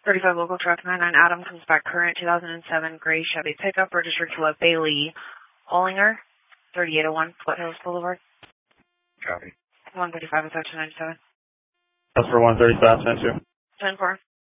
35 local truck 99 Adam comes back current 2007 gray Chevy pickup registered to a Bailey Hollinger, 3801 Foothills Boulevard. Copy. 135 is 297. That's for 135, 10-2. 10-4.